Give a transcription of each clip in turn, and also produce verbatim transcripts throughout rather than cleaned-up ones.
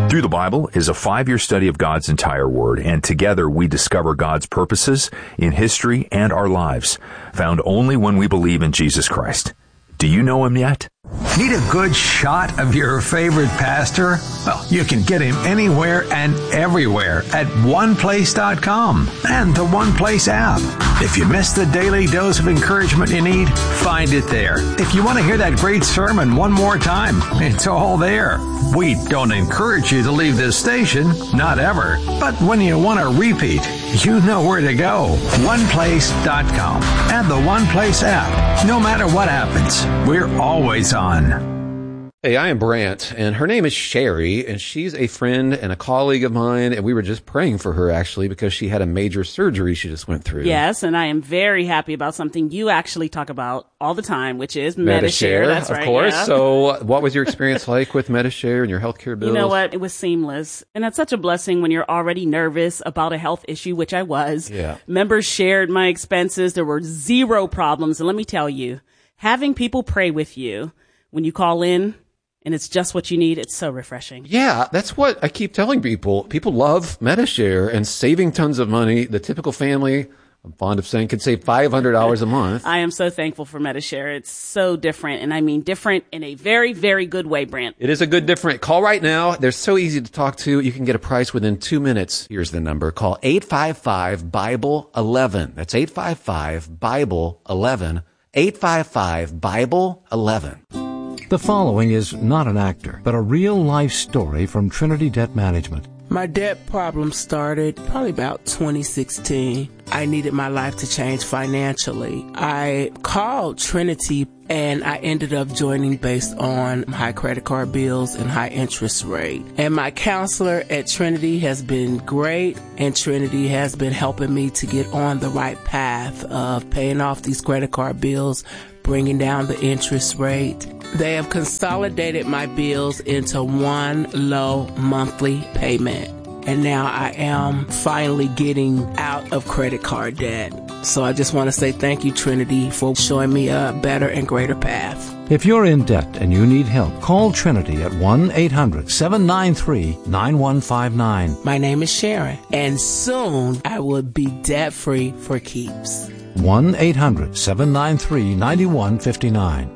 Through the Bible is a five-year study of God's entire Word, and together we discover God's purposes in history and our lives, found only when we believe in Jesus Christ. Do you know Him yet? Need a good shot of your favorite pastor? Well, you can get him anywhere and everywhere at one place dot com and the OnePlace app. If you missed the daily dose of encouragement you need, find it there. If you want to hear that great sermon one more time, it's all there. We don't encourage you to leave this station, not ever. But when you want to repeat, you know where to go. one place dot com and the OnePlace app. No matter what happens, we're always on. Hey, I am Brant, and her name is Sherry, and she's a friend and a colleague of mine, and we were just praying for her, actually, because she had a major surgery she just went through. Yes, and I am very happy about something you actually talk about all the time, which is Medi-Share. Medi-Share, That's of right, course. yeah. So what was your experience like with Medi-Share and your healthcare bills? You know what? It was seamless. And that's such a blessing when you're already nervous about a health issue, which I was. Yeah. Members shared my expenses. There were zero problems. And let me tell you, having people pray with you when you call in, and it's just what you need, it's so refreshing. Yeah, that's what I keep telling people. People love Medi-Share and saving tons of money. The typical family, I'm fond of saying, could save five hundred dollars a month. I am so thankful for Medi-Share. It's so different, and I mean different in a very, very good way, Brant. It is a good different. Call right now. They're so easy to talk to. You can get a price within two minutes. Here's the number. Call eight five five, Bible eleven. That's eight five five, Bible eleven. eight five five, Bible eleven. The following is not an actor, but a real-life story from Trinity Debt Management. My debt problem started probably about twenty sixteen. I needed my life to change financially. I called Trinity and I ended up joining based on high credit card bills and high interest rate. And my counselor at Trinity has been great, and Trinity has been helping me to get on the right path of paying off these credit card bills, bringing down the interest rate. They have consolidated my bills into one low monthly payment. And now I am finally getting out of credit card debt. So I just want to say thank you, Trinity, for showing me a better and greater path. If you're in debt and you need help, call Trinity at one eight hundred, seven nine three, nine one five nine. My name is Sharon, and soon I will be debt-free for keeps. one eight hundred, seven nine three, nine one five nine.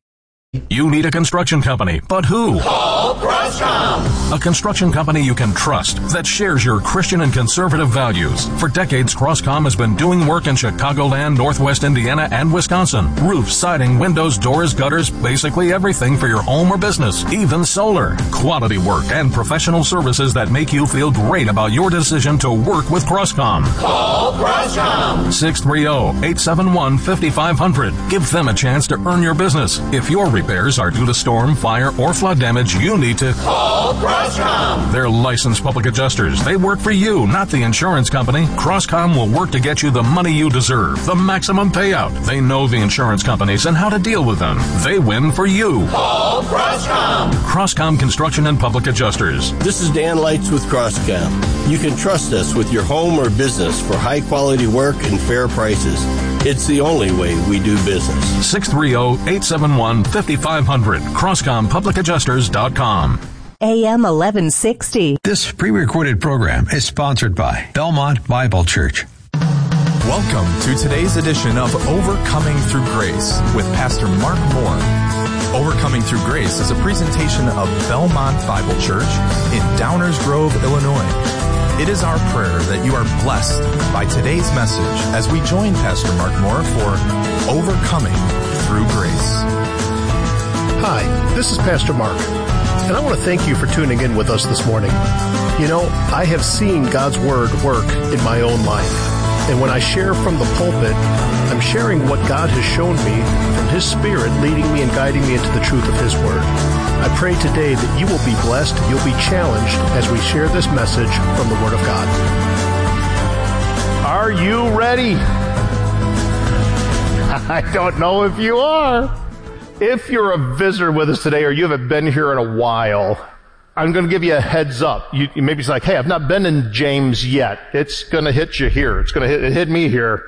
You need a construction company, but who? Call Crosscom. A construction company you can trust that shares your Christian and conservative values. For decades, Crosscom has been doing work in Chicagoland, Northwest Indiana, and Wisconsin. Roofs, siding, windows, doors, gutters, basically everything for your home or business, even solar. Quality work and professional services that make you feel great about your decision to work with Crosscom. Call Crosscom. six three zero, eight seven one, five five zero zero. Give them a chance to earn your business. If your repairs are due to storm, fire, or flood damage, you need to call Crosscom. They're licensed public adjusters. They work for you, not the insurance company. Crosscom will work to get you the money you deserve, the maximum payout. They know the insurance companies and how to deal with them. They win for you. Call Crosscom. Crosscom Construction and Public Adjusters. This is Dan Lights with Crosscom. You can trust us with your home or business for high quality work and fair prices. It's the only way we do business. six three zero, eight seven one, five five zero zero. Crosscom Public Adjusters dot com. A M eleven sixty. This pre-recorded program is sponsored by Belmont Bible Church. Welcome to today's edition of Overcoming Through Grace with Pastor Mark Moore. Overcoming Through Grace is a presentation of Belmont Bible Church in Downers Grove, Illinois. It is our prayer that you are blessed by today's message as we join Pastor Mark Moore for Overcoming Through Grace. Hi, this is Pastor Mark, and I want to thank you for tuning in with us this morning. You know, I have seen God's Word work in my own life, and when I share from the pulpit, I'm sharing what God has shown me from His Spirit leading me and guiding me into the truth of His Word. I pray today that you will be blessed, you'll be challenged as we share this message from the Word of God. Are you ready? I don't know if you are. If you're a visitor with us today or you haven't been here in a while, I'm going to give you a heads up. You, you maybe it's like, hey, I've not been in James yet. It's going to hit you here. It's going to hit, it hit me here.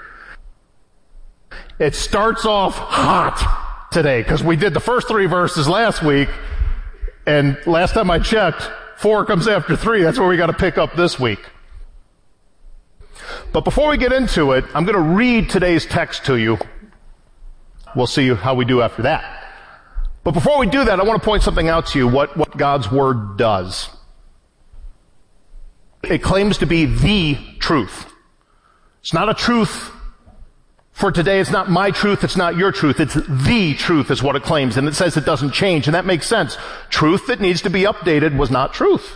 It starts off hot today because we did the first three verses last week. And last time I checked, Four comes after three. That's where we got to pick up this week. But before we get into it, I'm going to read today's text to you. We'll see how we do after that. But before we do that, I want to point something out to you, what, what God's Word does. It claims to be the truth. It's not a truth for today. It's not my truth. It's not your truth. It's the truth is what it claims. And it says it doesn't change. And that makes sense. Truth that needs to be updated was not truth.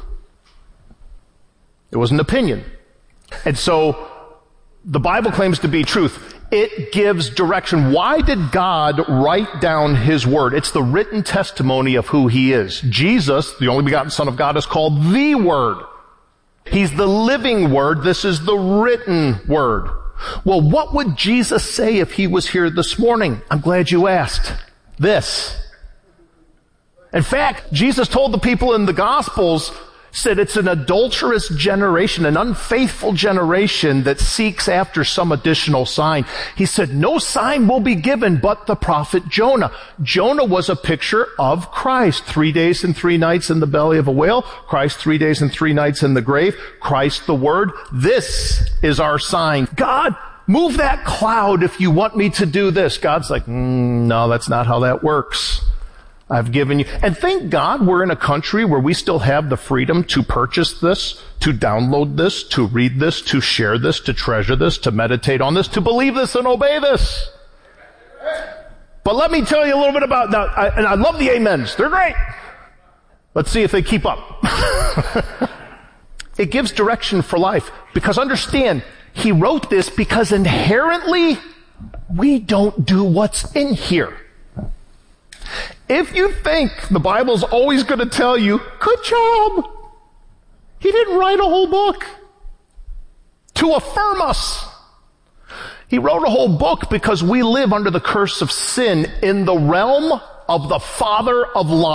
It was an opinion. And so the Bible claims to be truth. It gives direction. Why did God write down His Word? It's the written testimony of who He is. Jesus, the only begotten Son of God, is called the Word. He's the living Word. This is the written Word. Well, what would Jesus say if He was here this morning? I'm glad you asked. This. In fact, Jesus told the people in the Gospels, said it's an adulterous generation, an unfaithful generation that seeks after some additional sign. He said, no sign will be given but the prophet Jonah. Jonah was a picture of Christ. Three days and three nights in the belly of a whale. Christ three days and three nights in the grave. Christ the Word. This is our sign. God, move that cloud if you want me to do this. God's like, mm, no, that's not how that works. I've given you. And thank God we're in a country where we still have the freedom to purchase this, to download this, to read this, to share this, to treasure this, to meditate on this, to believe this and obey this. But let me tell you a little bit about that. I, and I love the amens. They're great. Let's see if they keep up. It gives direction for life. Because understand, He wrote this because inherently we don't do what's in here. If you think the Bible's always going to tell you, good job, He didn't write a whole book to affirm us. He wrote a whole book because we live under the curse of sin in the realm of the father of lies.